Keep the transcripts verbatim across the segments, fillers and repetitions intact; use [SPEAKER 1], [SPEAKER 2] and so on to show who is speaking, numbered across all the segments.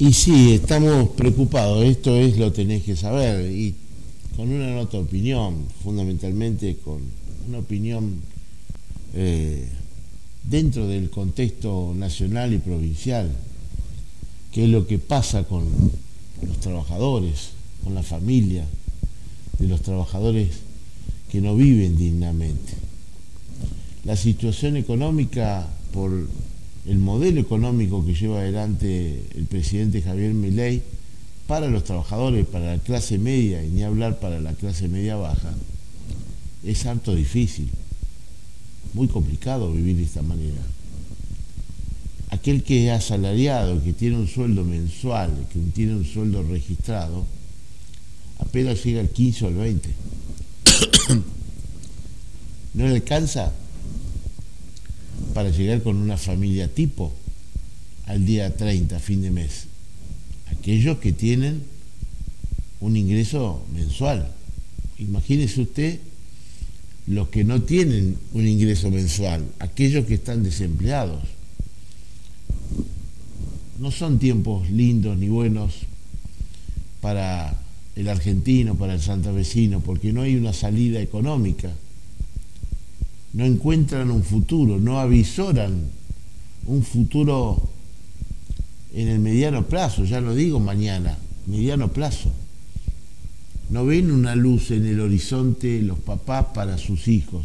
[SPEAKER 1] Y sí, estamos preocupados, esto es lo tenés que saber, y con una nota de opinión, fundamentalmente con una opinión eh, dentro del contexto nacional y provincial, que es lo que pasa con los trabajadores, con la familia de los trabajadores que no viven dignamente. La situación económica, por el modelo económico que lleva adelante el presidente Javier Milei para los trabajadores, para la clase media, y ni hablar para la clase media baja, es harto difícil, muy complicado vivir de esta manera. Aquel que es asalariado, que tiene un sueldo mensual, que tiene un sueldo registrado, apenas llega al quince o al veinte. No le alcanza para llegar con una familia tipo al día treinta, fin de mes. Aquellos que tienen un ingreso mensual. Imagínese usted los que no tienen un ingreso mensual, aquellos que están desempleados. No son tiempos lindos ni buenos para el argentino, para el santafesino, porque no hay una salida económica. No encuentran un futuro, no avisoran un futuro en el mediano plazo, ya lo digo mañana, mediano plazo. No ven una luz en el horizonte los papás para sus hijos.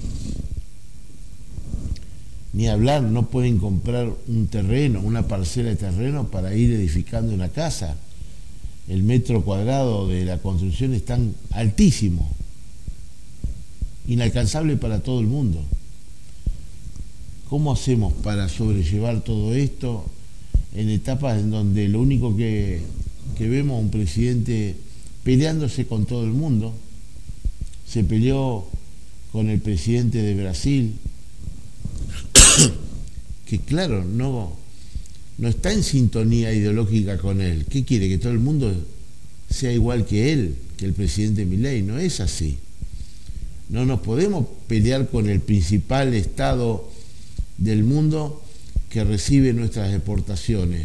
[SPEAKER 1] Ni hablar, no pueden comprar un terreno, una parcela de terreno para ir edificando una casa. El metro cuadrado de la construcción es tan altísimo, inalcanzable para todo el mundo. ¿Cómo hacemos para sobrellevar todo esto en etapas en donde lo único que, que vemos es un presidente peleándose con todo el mundo? Se peleó con el presidente de Brasil, que claro, no, no está en sintonía ideológica con él. ¿Qué quiere? ¿Que todo el mundo sea igual que él, que el presidente Milei? No es así. No nos podemos pelear con el principal estado del mundo que recibe nuestras exportaciones.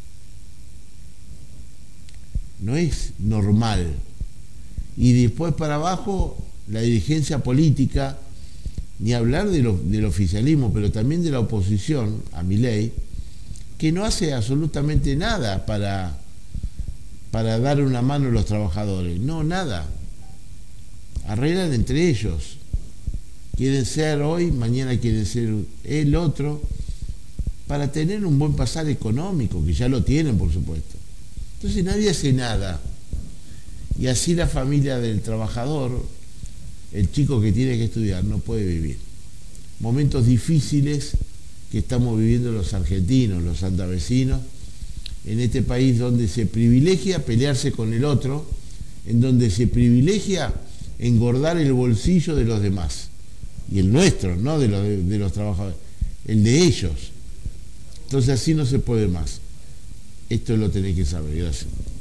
[SPEAKER 1] No es normal. Y después para abajo, la dirigencia política, ni hablar de lo, del oficialismo, pero también de la oposición a Milei, que no hace absolutamente nada para, para dar una mano a los trabajadores. No, nada. Arreglan entre ellos. Quieren ser hoy, mañana quieren ser el otro, para tener un buen pasar económico, que ya lo tienen, por supuesto. Entonces nadie hace nada. Y así la familia del trabajador, el chico que tiene que estudiar, no puede vivir. Momentos difíciles que estamos viviendo los argentinos, los santafesinos, en este país donde se privilegia pelearse con el otro, en donde se privilegia engordar el bolsillo de los demás, y el nuestro, no de los, de, de los trabajadores, el de ellos. Entonces así no se puede más. Esto lo tenéis que saber. Gracias.